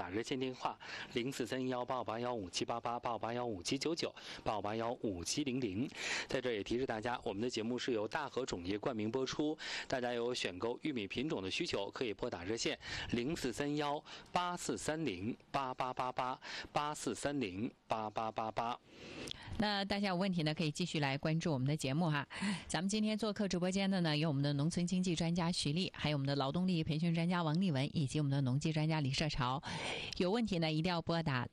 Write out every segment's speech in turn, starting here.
打热线电话0431858157888581579985815700。在这也提示大家，我们的节目是由大和种业冠名播出，大家有选购玉米品种的需求，可以拨打热线04318430888884308888。 那大家有问题呢，可以继续来关注我们的节目哈。咱们今天做客直播间的呢，有我们的农村经济专家徐丽，还有我们的劳动力培训专家王丽文，以及我们的农技专家李社潮。有问题呢，一定要拨打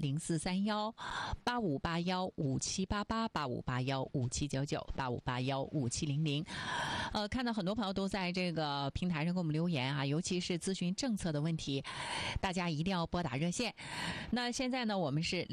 0431858157888581579985815700。看到很多朋友都在这个平台上给我们留言啊，尤其是咨询政策的问题，大家一定要拨打热线。那现在呢，我们是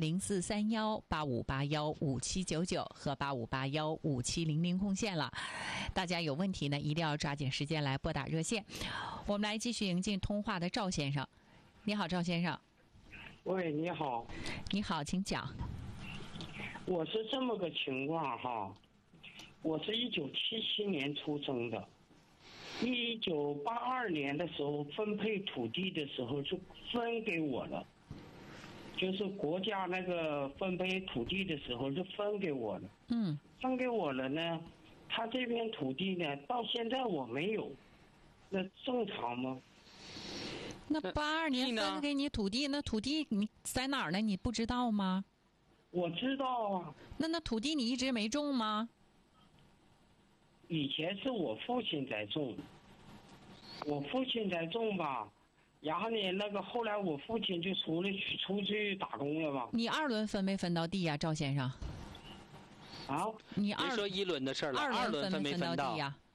043185815799和85815700空线了。大家有问题呢，一定要抓紧时间来拨打热线。我们来继续迎进通话的赵先生。你好，赵先生。 喂，你好。 你好，请讲。 我是这么个情况哈，我是1977年出生的，1982年的时候分配土地的时候就分给我了，就是国家那个分配土地的时候就分给我了。分给我了呢，他这片土地呢，到现在我没有，那正常吗？ 那82年分给你土地，那土地你在哪儿呢？你不知道吗？ 我知道啊。 那土地你一直没种吗？ 以前是我父亲在种，吧，然后呢，那个后来我父亲就出去打工了吧。 你2轮分没分到地呀，赵先生？ 啊？ 别说1轮的事了，2轮分没分到呀？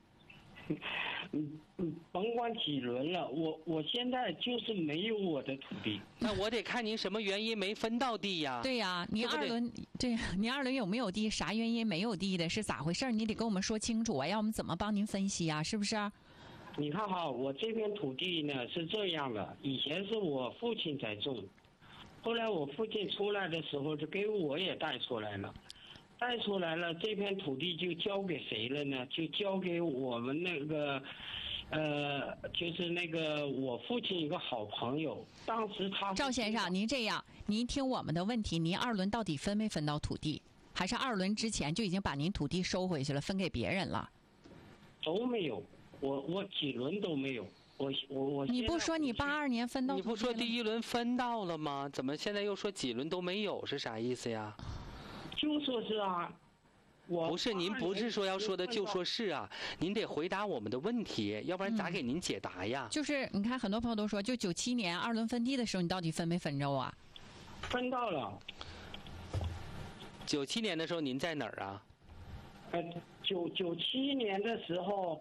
甭管几轮了，我现在就是没有我的土地。 那我得看您什么原因没分到地呀？ 对呀，你2轮有没有地？啥原因没有地的？是咋回事？你得跟我们说清楚啊，要我们怎么帮您分析啊？是不是？ 你看哈，我这片土地呢是这样的，以前是我父亲在种，后来我父亲出来的时候就给我也带出来了。这片土地就交给谁了呢？就交给我们那个，就是那个我父亲一个好朋友。当时他赵先生，您这样，您听我们的问题，您2轮到底分没分到土地？还是2轮之前就已经把您土地收回去了，分给别人了？ 都没有，我几轮都没有。我你不说你82年分到土地了？ 你不说第1轮分到了吗？怎么现在又说几轮都没有？是啥意思呀？ 就说是啊， 不是，您不是说要说的就说是啊，您得回答我们的问题，要不然咋给您解答呀？ 就是你看，很多朋友都说，就97年2轮分地的时候，你到底分没分着啊？ 分到了。 97年的时候您在哪儿啊 ？97年的时候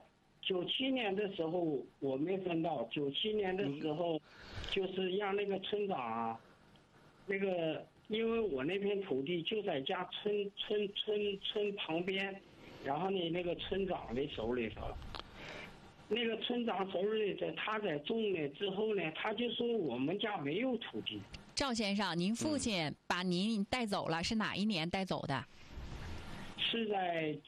我没分到。97年的时候，就是让那个村长啊，那个。因为我那片土地就在家村旁边，然后呢，那个村长的手里头，那个村长手里头，他在种了之后呢，他就说我们家没有土地。 赵先生，您父亲把您带走了，是哪一年带走的？ 是在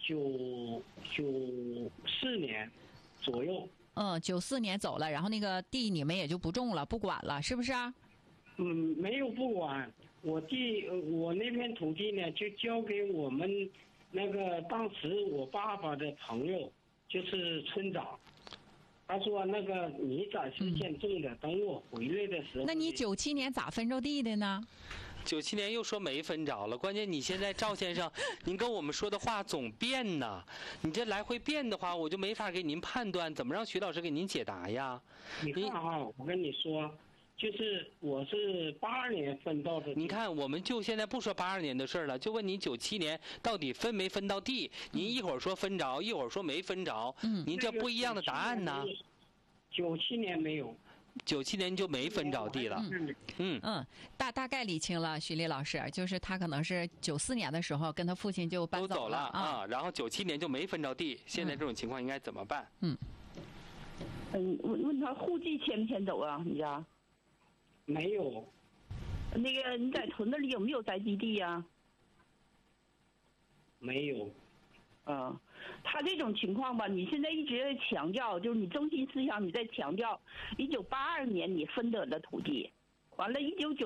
94年左右。 94年走了，然后那个地你们也就不种了，不管了，是不是啊？ 没有不管。我那片土地呢，就交给我们那个当时我爸爸的朋友，就是村长。他说那个你暂时先种的，等我回来的时候。 那你97年咋分着地的呢 ？97年又说没分着了，关键你现在赵先生，您跟我们说的话总变呢，你这来回变的话，我就没法给您判断，怎么让徐老师给您解答呀？ 你看啊，我跟你说。就是我是82年分到的。 你看，我们就现在不说82年的事了，就问你97年到底分没分到地？您一会儿说分着，一会儿说没分着，您这不一样的答案呢 ？97年没有 ，97年就没分着地了。 大概理清了，徐丽老师，就是他可能是94年的时候跟他父亲就搬走了啊，然后97年就没分着地。现在这种情况应该怎么办？ 问他户籍迁不迁走啊？你家？ 没有。 那个你在屯子里有没有宅基地呀？ 没有。 他这种情况吧，你现在一直在强调，就是你中心思想你在强调，1982年你分得的土地，完了1990